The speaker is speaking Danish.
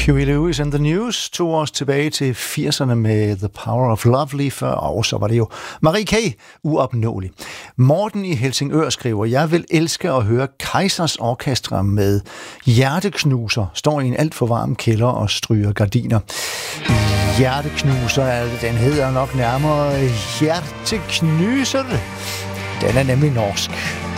Huey Lewis and the News tog os tilbage til 80'erne med The Power of Love lige før, og så var det jo Marie K. Uopnåelig. Morten i Helsingør skriver, jeg vil elske at høre Kaisers Orkestra med Hjerteknuser, står i en alt for varm kælder og stryger gardiner. Hjerteknuser, den hedder nok nærmere Hjerteknuser. Den er nemlig norsk.